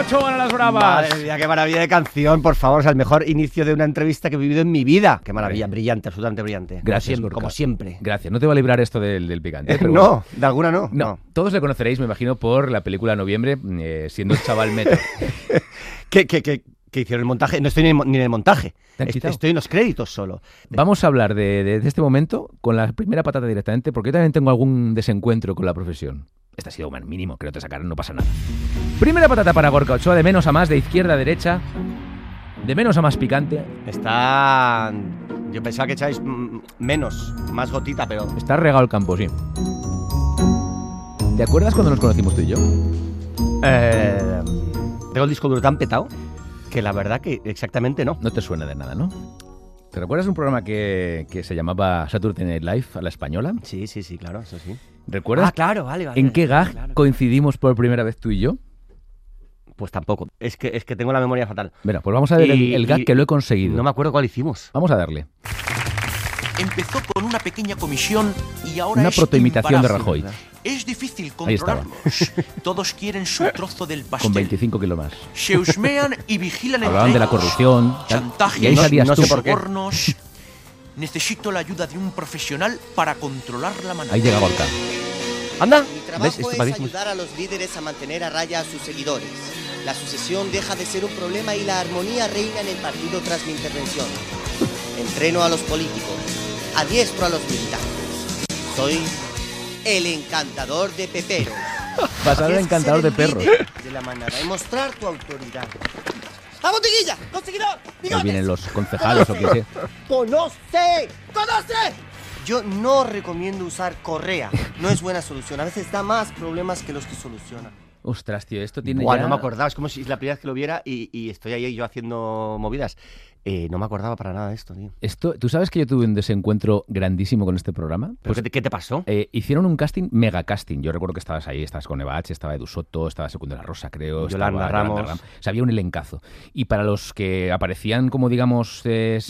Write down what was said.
Ochoa a las bravas. Madre mía, qué maravilla de canción, por favor. O sea, el mejor inicio de una entrevista que he vivido en mi vida. Qué maravilla, brillante, absolutamente brillante. Gracias, como siempre. Gracias. No te va a librar esto del picante. Pero No, bueno. de alguna no. Todos le conoceréis, me imagino, por la película Noviembre, siendo el chaval metro. que hicieron el montaje. No estoy ni en el montaje. Estoy en los créditos solo. Vamos a hablar de este momento con la primera patata directamente, porque yo también tengo algún desencuentro con la profesión. Este ha sido un mínimo, que no te sacaran, no pasa nada. Primera patata para Gorka Ochoa, de menos a más, de izquierda a derecha, de menos a más picante. Está... Yo pensaba que echáis menos, más gotita, pero... Está regado el campo, sí. ¿Te acuerdas cuando nos conocimos tú y yo? Tengo el disco duro tan petado que la verdad que exactamente no. No te suena de nada, ¿no? ¿Te recuerdas un programa que se llamaba Saturday Night Live a la española? Sí, claro, eso sí. ¿Recuerdas? Ah, claro, vale. ¿En qué gag coincidimos por primera vez tú y yo? Pues tampoco. Es que tengo la memoria fatal. Mira, pues vamos a ver el gag que lo he conseguido. No me acuerdo cuál hicimos. Vamos a darle. Empezó con una pequeña comisión y ahora una es protoimitación de imparable. Rajoy. Es difícil controlarlos. Todos quieren su trozo del pastel. Con 25 kilos más. Se husmean y vigilan entre Hablaban de la ellos. corrupción. Chantajes, Y ahí salías no tú. sé por qué. sobornos. Necesito la ayuda de un profesional para controlar la manada. Ahí llega Gorka. ¡Anda! Mi trabajo es ayudar a los líderes a mantener a raya a sus seguidores. La sucesión deja de ser un problema y la armonía reina en el partido tras mi intervención. Entreno a los políticos, adiestro a los militantes. Soy el encantador de peperos. Basado en encantador de perros. De la manada y mostrar tu autoridad. ¡A botiguilla! ¡Conseguidor! Ahí vienen los concejales o qué sé. ¡Conoce! Yo no recomiendo usar correa. No es buena solución. A veces da más problemas que los que soluciona. Ostras, tío, esto tiene Bueno, ya... no me acordaba. Es como si es la primera vez que lo viera y estoy ahí yo haciendo movidas. No me acordaba para nada de esto, tío. ¿Tú sabes que yo tuve un desencuentro grandísimo con este programa? ¿Pero Pues, qué te pasó? hicieron un casting, mega casting. Yo recuerdo que estabas ahí, estabas con Eva H, estaba Edu Soto, estaba Segundo de la Rosa, creo. Yolanda estaba Ramos. O sea, había un elencazo. Y para los que aparecían como, digamos,